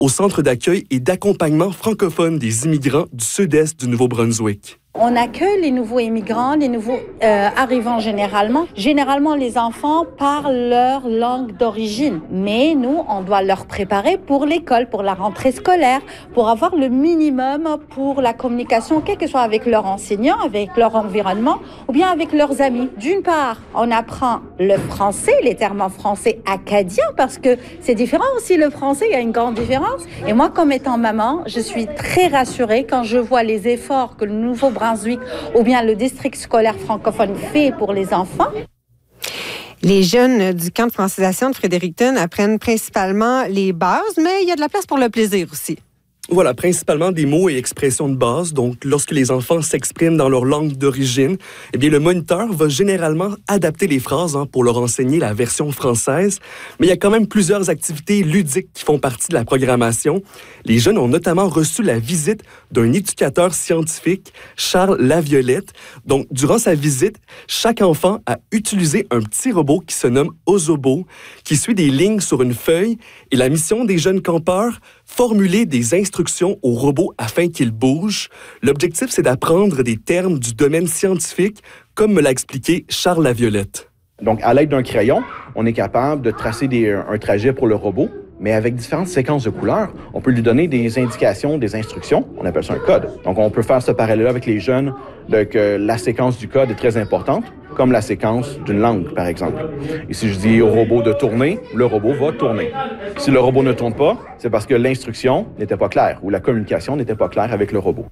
au centre d'accueil et d'accompagnement francophone des immigrants du sud-est du Nouveau-Brunswick. On accueille les nouveaux immigrants, les nouveaux arrivants généralement. Généralement, les enfants parlent leur langue d'origine. Mais nous, on doit leur préparer pour l'école, pour la rentrée scolaire, pour avoir le minimum pour la communication, quel que soit avec leurs enseignants, avec leur environnement ou bien avec leurs amis. D'une part, on apprend le français, les termes en français acadien, parce que c'est différent aussi le français, il y a une grande différence. Et moi, comme étant maman, je suis très rassurée quand je vois les efforts que le Nouveau-Brunswick ou bien le district scolaire francophone fait pour les enfants. Les jeunes du camp de francisation de Fredericton apprennent principalement les bases, mais il y a de la place pour le plaisir aussi. Voilà, principalement des mots et expressions de base. Donc, lorsque les enfants s'expriment dans leur langue d'origine, eh bien, le moniteur va généralement adapter les phrases pour leur enseigner la version française. Mais il y a quand même plusieurs activités ludiques qui font partie de la programmation. Les jeunes ont notamment reçu la visite d'un éducateur scientifique, Charles Laviolette. Donc, durant sa visite, chaque enfant a utilisé un petit robot qui se nomme Ozobo, qui suit des lignes sur une feuille. Et la mission des jeunes campeurs, formuler des instructions au robot afin qu'il bouge. L'objectif, c'est d'apprendre des termes du domaine scientifique, comme me l'a expliqué Charles Laviolette. Donc, à l'aide d'un crayon, on est capable de tracer un trajet pour le robot, mais avec différentes séquences de couleurs, on peut lui donner des indications, des instructions. On appelle ça un code. Donc, on peut faire ce parallèle avec les jeunes, que la séquence du code est très importante, comme la séquence d'une langue, par exemple. Et si je dis au robot de tourner, le robot va tourner. Si le robot ne tourne pas, c'est parce que l'instruction n'était pas claire ou la communication n'était pas claire avec le robot.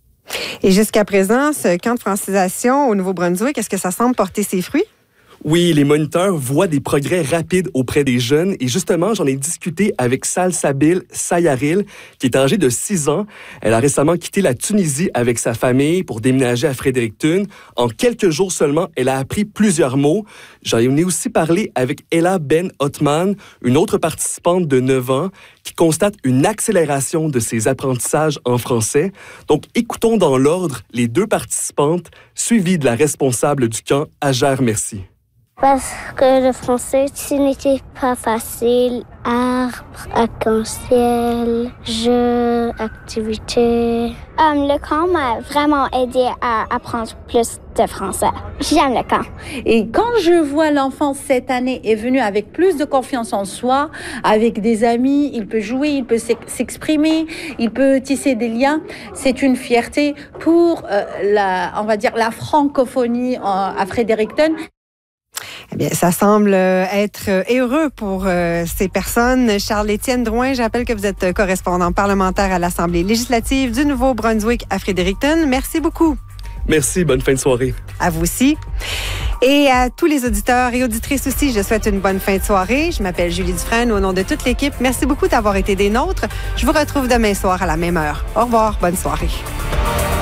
Et jusqu'à présent, ce camp de francisation au Nouveau-Brunswick, est-ce que ça semble porter ses fruits? Oui, les moniteurs voient des progrès rapides auprès des jeunes et justement, j'en ai discuté avec Salsabil Sayaril, qui est âgée de 6 ans. Elle a récemment quitté la Tunisie avec sa famille pour déménager à Fredericton. En quelques jours seulement, elle a appris plusieurs mots. J'en ai aussi parlé avec Ella Ben Othman, une autre participante de 9 ans, qui constate une accélération de ses apprentissages en français. Donc, écoutons dans l'ordre les deux participantes, suivies de la responsable du camp, Agère Merci. Parce que le français, ce n'était pas facile. Arbre, arc-en-ciel, jeux, activités. Le camp m'a vraiment aidé à apprendre plus de français. J'aime le camp. Et quand je vois l'enfant cette année est venu avec plus de confiance en soi, avec des amis, il peut jouer, il peut s'exprimer, il peut tisser des liens, c'est une fierté pour la francophonie à Fredericton. Eh bien, ça semble être heureux pour ces personnes. Charles-Étienne Drouin, je rappelle que vous êtes correspondant parlementaire à l'Assemblée législative du Nouveau-Brunswick à Fredericton. Merci beaucoup. Merci, bonne fin de soirée. À vous aussi. Et à tous les auditeurs et auditrices aussi, je souhaite une bonne fin de soirée. Je m'appelle Julie Dufresne au nom de toute l'équipe. Merci beaucoup d'avoir été des nôtres. Je vous retrouve demain soir à la même heure. Au revoir, bonne soirée.